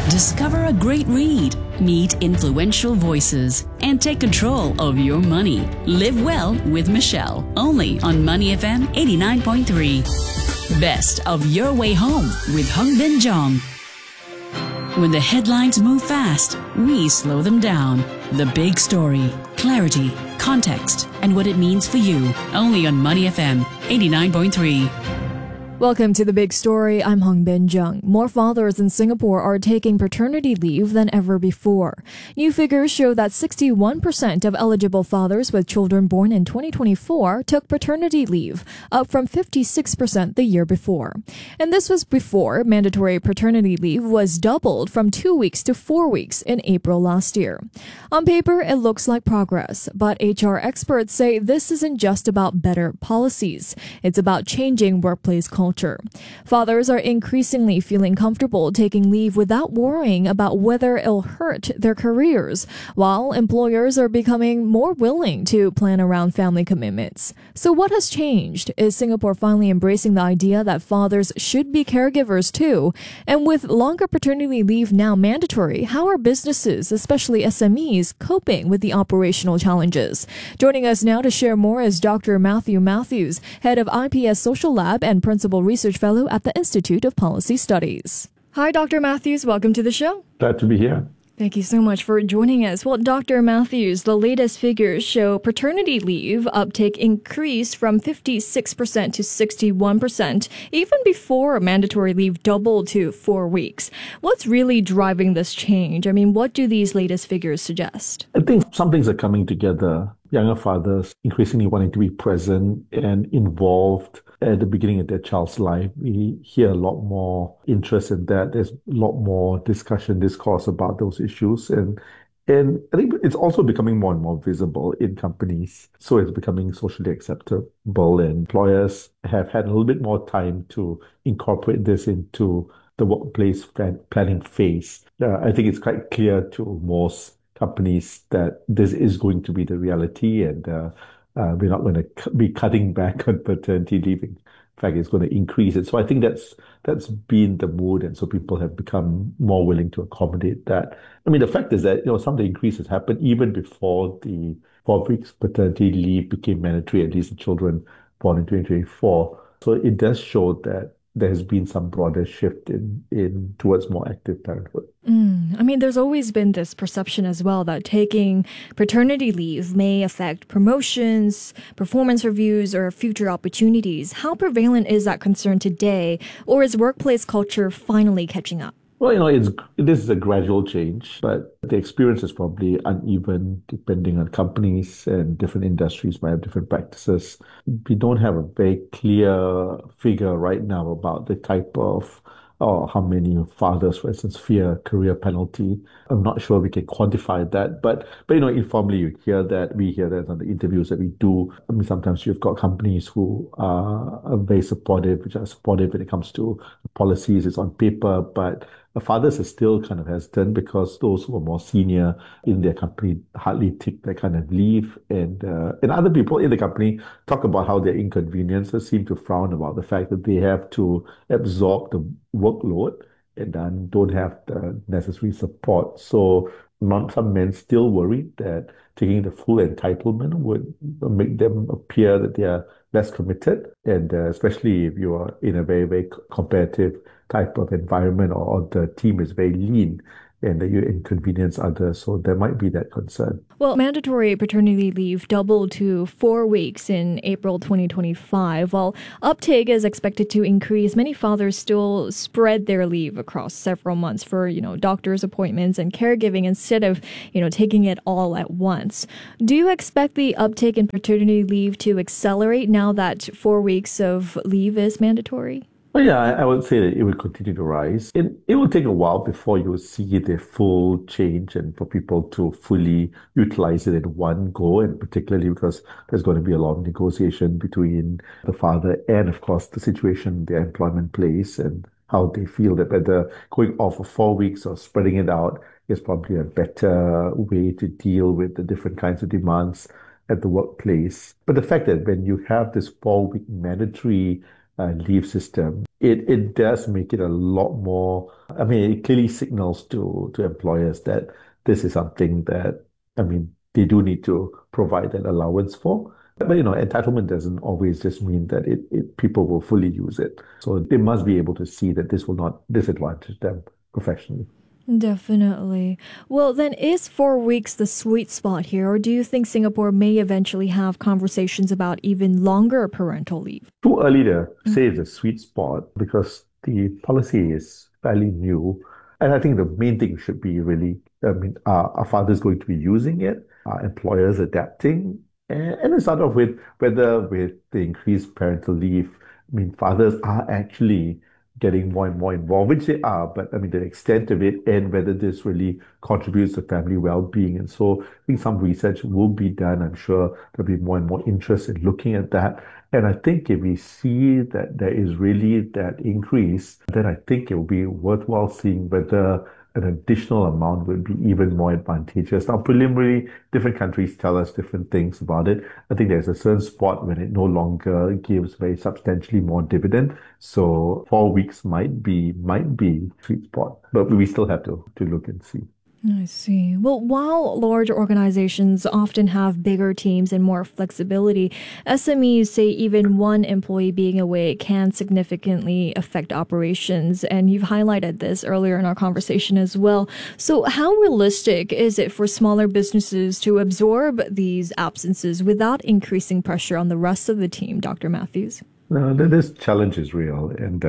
Discover a great read, meet influential voices, and take control of your money. Live well with Michelle, only on Money FM 89.3. Best of your way home with Hung Bin Jong. When the headlines move fast, we slow them down. The big story, clarity, context, and what it means for you. Only on Money FM 89.3. Welcome to The Big Story. I'm Hung Bin Jung. More fathers in Singapore are taking paternity leave than ever before. New figures show that 61% of eligible fathers with children born in 2024 took paternity leave, up from 56% the year before. And this was before mandatory paternity leave was doubled from 2 weeks to 4 weeks in April last year. On paper, it looks like progress, but HR experts say this isn't just about better policies. It's about changing workplace culture. Fathers are increasingly feeling comfortable taking leave without worrying about whether it'll hurt their careers, while employers are becoming more willing to plan around family commitments. So what has changed? Is Singapore finally embracing the idea that fathers should be caregivers too? And with longer paternity leave now mandatory, how are businesses, especially SMEs, coping with the operational challenges? Joining us now to share more is Dr. Matthew Matthews, head of IPS Social Lab and Principal Research Fellow at the Institute of Policy Studies. Hi, Dr. Matthews. Welcome to the show. Glad to be here. Thank you so much for joining us. Well, Dr. Matthews, the latest figures show paternity leave uptake increased from 56% to 61%, even before mandatory leave doubled to 4 weeks. What's really driving this change? I mean, what do these latest figures suggest? I think some things are coming together. Younger fathers increasingly wanting to be present and involved at the beginning of their child's life. We hear a lot more interest in that. There's a lot more discourse about those issues. And I think it's also becoming more and more visible in companies. So it's becoming socially acceptable, and employers have had a little bit more time to incorporate this into the workplace planning phase. I think it's quite clear to most companies that this is going to be the reality, and we're not going to be cutting back on paternity leave. In fact, it's going to increase it. So I think that's been the mood, and so people have become more willing to accommodate that. I mean, the fact is that some of the increases happened even before the 4 weeks paternity leave became mandatory, at least the children born in 2024. So it does show that there has been some broader shift in towards more active parenthood. I mean, there's always been this perception as well that taking paternity leave may affect promotions, performance reviews, or future opportunities. How prevalent is that concern today, or is workplace culture finally catching up? Well, this is a gradual change, but the experience is probably uneven depending on companies, and different industries might have different practices. We don't have a very clear figure right now about the type of or how many fathers, for instance, fear career penalty. I'm not sure we can quantify that, but informally we hear that on the interviews that we do. I mean, sometimes you've got companies who are very supportive, which are supportive when it comes to policies. It's on paper, but the fathers are still kind of hesitant because those who are more senior in their company hardly take that kind of leave, and other people in the company talk about how their inconveniences seem to frown about the fact that they have to absorb the workload and then don't have the necessary support. So some men still worry that taking the full entitlement would make them appear that they are less committed, and especially if you are in a very, very competitive type of environment, or the team is very lean and that you inconvenience others. So there might be that concern. Well, mandatory paternity leave doubled to 4 weeks in April 2025. While uptake is expected to increase, many fathers still spread their leave across several months for, doctor's appointments and caregiving instead of, taking it all at once. Do you expect the uptake in paternity leave to accelerate now that 4 weeks of leave is mandatory? Well, yeah, I would say that it will continue to rise. It will take a while before you will see the full change and for people to fully utilize it in one go, and particularly because there's going to be a lot of negotiation between the father and, of course, the situation their employment place and how they feel that whether going off for 4 weeks or spreading it out is probably a better way to deal with the different kinds of demands at the workplace. But the fact that when you have this 4 week mandatory leave system, it does make it a lot more. I mean, it clearly signals to employers that this is something that, I mean, they do need to provide an allowance for. But entitlement doesn't always just mean that people will fully use it. So they must be able to see that this will not disadvantage them professionally. Definitely. Well, then, is 4 weeks the sweet spot here, or do you think Singapore may eventually have conversations about even longer parental leave? Too early to say it's a sweet spot because the policy is fairly new. And I think the main thing should be really, I mean, are fathers going to be using it? Are employers adapting? And then start off with whether with the increased parental leave, I mean, fathers are actually getting more and more involved, which they are, but I mean, the extent of it and whether this really contributes to family well-being. And so I think some research will be done. I'm sure there'll be more and more interest in looking at that. And I think if we see that there is really that increase, then I think it will be worthwhile seeing whether an additional amount would be even more advantageous. Now, preliminary, different countries tell us different things about it. I think there's a certain spot when it no longer gives very substantially more dividend. So 4 weeks might be sweet spot, but we still have to look and see. I see. Well, while large organizations often have bigger teams and more flexibility, SMEs say even one employee being away can significantly affect operations. And you've highlighted this earlier in our conversation as well. So, how realistic is it for smaller businesses to absorb these absences without increasing pressure on the rest of the team, Dr. Matthews? This challenge is real,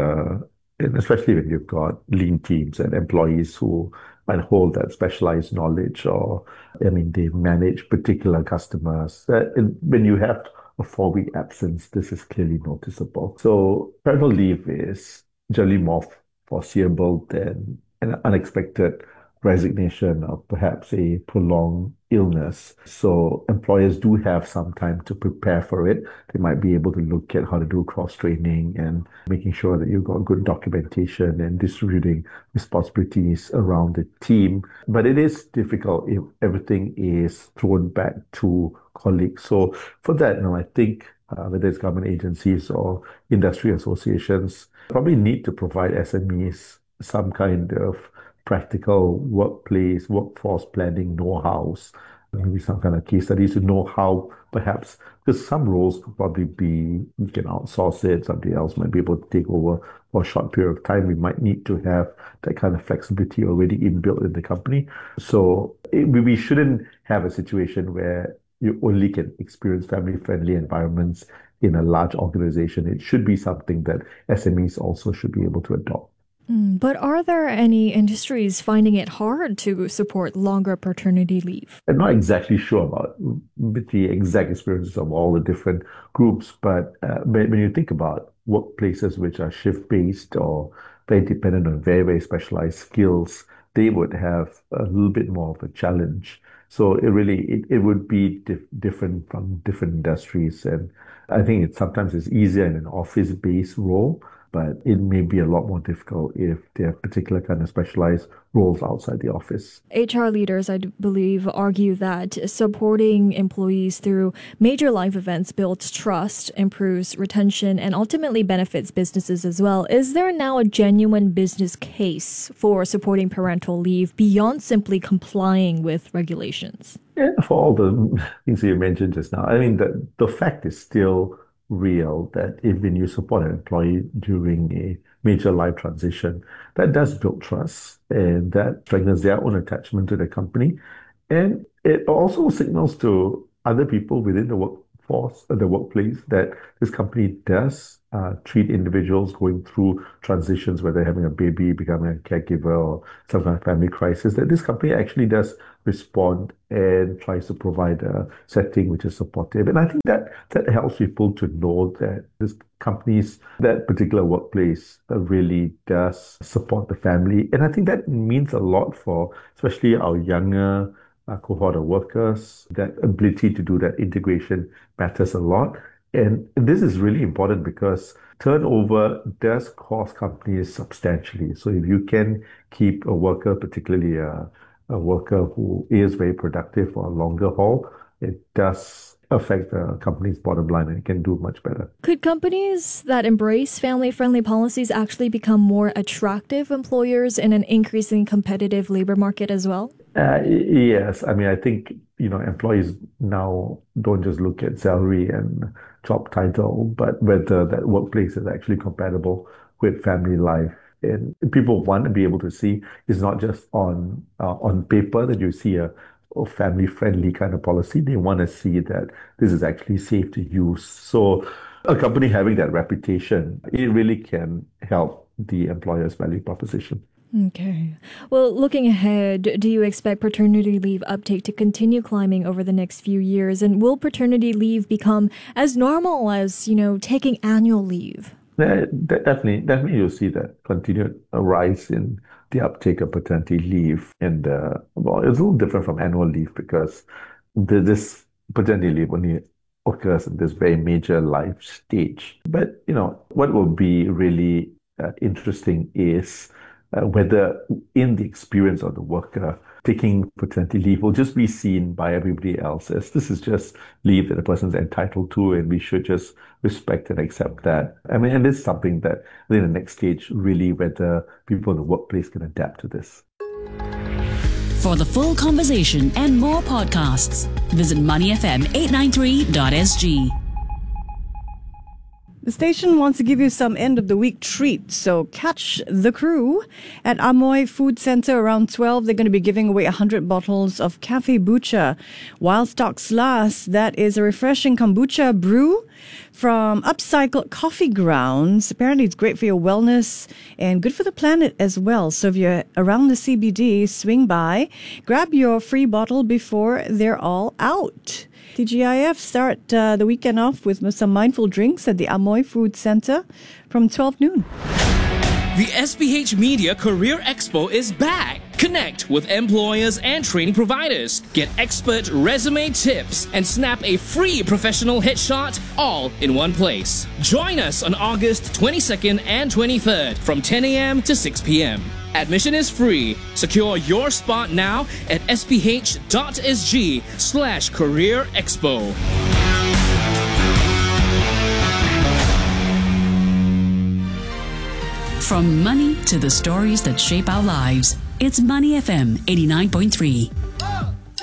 and especially when you've got lean teams and employees who might hold that specialized knowledge, or I mean, they manage particular customers. When you have a 4 week absence, this is clearly noticeable. So parental leave is generally more foreseeable than an unexpected resignation or perhaps a prolonged illness. So employers do have some time to prepare for it. They might be able to look at how to do cross training and making sure that you've got good documentation and distributing responsibilities around the team. But it is difficult if everything is thrown back to colleagues. So for that, I think whether it's government agencies or industry associations, probably need to provide SMEs some kind of practical workforce planning know-hows, maybe some kind of case studies to know how perhaps, because some roles could probably be, you can outsource it, somebody else might be able to take over for a short period of time. We might need to have that kind of flexibility already inbuilt in the company. So we shouldn't have a situation where you only can experience family-friendly environments in a large organization. It should be something that SMEs also should be able to adopt. But are there any industries finding it hard to support longer paternity leave? I'm not exactly sure about the exact experiences of all the different groups, but when you think about workplaces which are shift-based or very dependent on very, very specialized skills, they would have a little bit more of a challenge. So it would be different from different industries, and I think sometimes it's easier in an office-based role, but it may be a lot more difficult if there are particular kind of specialized roles outside the office. HR leaders, I believe, argue that supporting employees through major life events builds trust, improves retention, and ultimately benefits businesses as well. Is there now a genuine business case for supporting parental leave beyond simply complying with regulations? Yeah, for all the things that you mentioned just now, I mean, the fact is still real that if when you support an employee during a major life transition, that does build trust and that strengthens their own attachment to the company. And it also signals to other people within the workforce, the workplace, that this company does treat individuals going through transitions, whether having a baby, becoming a caregiver, or some kind of family crisis, that this company actually does respond and tries to provide a setting which is supportive. And I think that helps people to know that this company's, that particular workplace really does support the family. And I think that means a lot for especially our younger cohort of workers. That ability to do that integration matters a lot. And this is really important because turnover does cost companies substantially. So if you can keep a worker, particularly a worker who is very productive for a longer haul, it does affect the company's bottom line and can do much better. Could companies that embrace family-friendly policies actually become more attractive employers in an increasingly competitive labor market as well? Yes. I mean, I think, employees now don't just look at salary and job title, but whether that workplace is actually compatible with family life. And people want to be able to see it's not just on paper that you see a family-friendly kind of policy. They want to see that this is actually safe to use. So a company having that reputation, it really can help the employer's value proposition. Okay. Well, looking ahead, do you expect paternity leave uptake to continue climbing over the next few years? And will paternity leave become as normal as, taking annual leave? Definitely, you'll see that continued rise in the uptake of paternity leave. And it's a little different from annual leave because this paternity leave only occurs in this very major life stage. But what will be really interesting is whether in the experience of the worker, taking paternity leave will just be seen by everybody else as this is just leave that a person's entitled to, and we should just respect and accept that. I mean, and this is something that in the next stage, really, whether people in the workplace can adapt to this. For the full conversation and more podcasts, visit moneyfm893.sg. The station wants to give you some end-of-the-week treats, so catch the crew at Amoy Food Centre around 12. They're going to be giving away 100 bottles of Cafe Bucha. While stocks last, that is a refreshing kombucha brew from upcycled coffee grounds. Apparently, it's great for your wellness and good for the planet as well. So if you're around the CBD, swing by, grab your free bottle before they're all out. TGIF start the weekend off with some mindful drinks at the Amoy Food Centre from 12 noon. The SPH Media Career Expo is back. Connect with employers and training providers. Get expert resume tips and snap a free professional headshot all in one place. Join us on August 22nd and 23rd from 10 a.m. to 6 p.m. Admission is free. Secure your spot now at sph.sg/Career Expo. From money to the stories that shape our lives, it's Money FM 89.3.